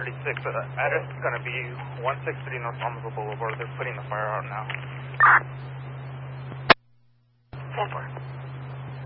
36. Address is going to be 163 North Somerville Boulevard. They're putting the fire out now. 10-4.